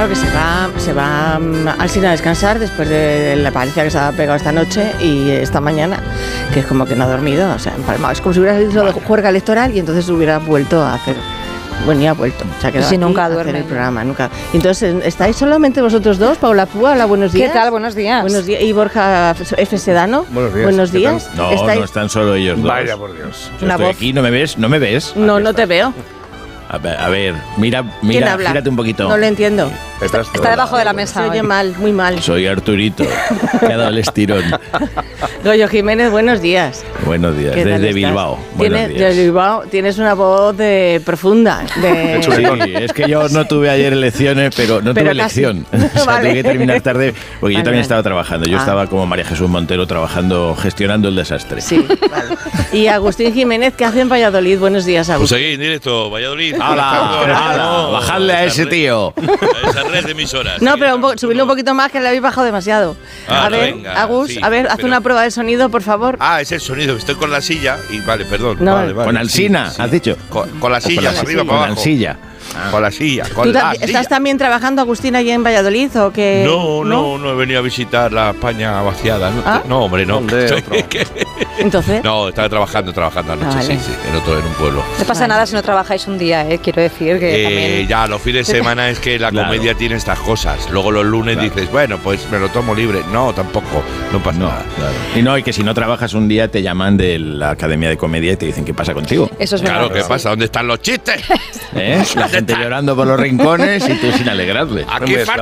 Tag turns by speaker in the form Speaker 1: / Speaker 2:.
Speaker 1: claro que se va al cine a descansar después de la paliza que se ha pegado esta noche y esta mañana, que es como que no ha dormido, o sea, empalmado. Es como si hubiera salido de juerga electoral y entonces hubiera vuelto a hacer... Bueno, ya ha vuelto. Se ha quedado
Speaker 2: si
Speaker 1: aquí
Speaker 2: nunca
Speaker 1: a hacer
Speaker 2: duerme.
Speaker 1: el programa, nunca. Entonces, ¿estáis solamente vosotros dos? Paula Púa, hola, buenos días.
Speaker 2: ¿Qué tal? Buenos días.
Speaker 1: Buenos días. Y Borja F. Sedano.
Speaker 3: Buenos días. ¿Qué tal?
Speaker 4: No,
Speaker 1: ¿Estáis?
Speaker 4: no están solo ellos dos.
Speaker 3: Vaya por Dios.
Speaker 4: Yo
Speaker 1: Una
Speaker 4: estoy
Speaker 1: voz.
Speaker 4: aquí, ¿no me ves? ¿No me ves?
Speaker 1: No, no te veo.
Speaker 4: A ver, mira,
Speaker 1: ¿Quién habla?
Speaker 4: gírate un poquito.
Speaker 1: No lo entiendo.
Speaker 2: Está debajo de la mesa.
Speaker 1: Se oye
Speaker 2: hoy.
Speaker 1: mal, muy mal.
Speaker 4: Soy Arturito, me ha dado el estirón.
Speaker 1: Goyo Jiménez, buenos días.
Speaker 4: Buenos días,
Speaker 1: ¿Qué tal
Speaker 4: desde
Speaker 1: estás?
Speaker 4: Builbao. Buenos días.
Speaker 1: Desde Bilbao tienes una voz profunda.
Speaker 4: Sí, es que yo no tuve ayer elecciones, pero no
Speaker 1: Pero
Speaker 4: tuve
Speaker 1: casi.
Speaker 4: elección. O sea,
Speaker 1: Vale.
Speaker 4: tuve que terminar tarde, porque yo
Speaker 1: Vale,
Speaker 4: también
Speaker 1: vale.
Speaker 4: estaba trabajando. Yo
Speaker 1: Ah.
Speaker 4: estaba como María Jesús Montero trabajando, gestionando el desastre.
Speaker 1: Sí, vale. Y Agustín Jiménez, ¿qué hace en Valladolid? Buenos días,
Speaker 5: Pues
Speaker 1: Agustín.
Speaker 5: aquí en directo, Valladolid.
Speaker 4: ¡Hala! ¡Bajadle a ese tío!
Speaker 5: A esa red de emisoras.
Speaker 1: No,
Speaker 5: Sí,
Speaker 1: pero
Speaker 5: no,
Speaker 1: subirle un poquito más, que le habéis bajado demasiado.
Speaker 5: Ah,
Speaker 1: A ver,
Speaker 5: venga,
Speaker 1: Agus,
Speaker 5: sí,
Speaker 1: a ver, haz
Speaker 5: pero-
Speaker 1: una prueba de sonido, por favor.
Speaker 5: Ah, es el sonido. Estoy con la silla y vale, perdón.
Speaker 1: No.
Speaker 5: Vale, vale.
Speaker 4: Con Alsina,
Speaker 5: Sí, sí.
Speaker 4: has dicho.
Speaker 5: Con la silla, para arriba,
Speaker 4: Con
Speaker 5: para abajo.
Speaker 4: Alsilla.
Speaker 5: Con la silla.
Speaker 1: ¿Tú
Speaker 5: Con la
Speaker 1: estás
Speaker 5: silla.
Speaker 1: también trabajando, Agustín, allí en Valladolid o qué?
Speaker 5: No he venido a visitar la España vaciada. No,
Speaker 1: ¿Ah?
Speaker 5: no, hombre, no.
Speaker 3: ¿Dónde?
Speaker 5: Estoy-
Speaker 3: Otro.
Speaker 1: Entonces,
Speaker 5: No, estaba trabajando anoche,
Speaker 1: Ah, vale.
Speaker 5: sí, en un pueblo.
Speaker 2: No pasa nada si no trabajáis un día, quiero decir que también...
Speaker 5: Ya, los fines de semana es que la
Speaker 4: Claro.
Speaker 5: comedia tiene estas cosas. Luego los lunes
Speaker 4: Claro.
Speaker 5: dices, bueno, pues me lo tomo libre. No, tampoco. No pasa
Speaker 4: No,
Speaker 5: nada.
Speaker 4: claro. Y no, y que si no trabajas un día te llaman de la Academia de Comedia y te dicen qué pasa contigo.
Speaker 2: Eso es
Speaker 5: Claro,
Speaker 2: verdad.
Speaker 5: ¿qué pasa? ¿Dónde están los chistes?
Speaker 4: ¿Eh? La gente llorando por los rincones y tú sin alegrarle.
Speaker 5: Aquí
Speaker 3: Muy
Speaker 5: falta